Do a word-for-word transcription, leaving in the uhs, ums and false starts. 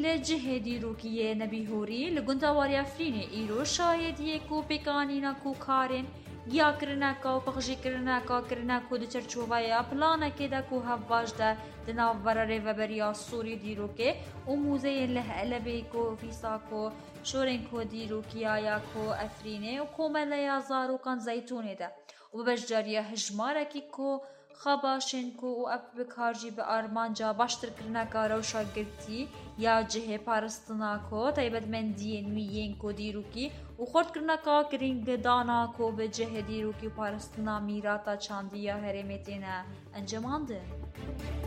لجه دیروکیه نبی هوری لگندواری افرین ایرو شاهدیه کو پیکانینا کو کارن گیا کرنا کا و پخشی کرنا کا کرنا کو د چرچوبایا پلانا که دا کو هواج دا دناو براره و بریا سوری دیروکه و موزه له لبی کو فیسا کو شورن کو دیروکیا یا کو افرینه و کومل یا زارو کان زیتونه ده و بجاریه هجماره کی کو خباشن کو و اف بکارجی به آرمانجا باشتر کرنا کا روشا گرتی یا جه پارستنا کو تایبت من دی نویین کو دیروکی و خورد کرنا کا کرینگ دانا کو به جه دیروکی پارستنا میراتا چاندیا هرمتینا انجامانده.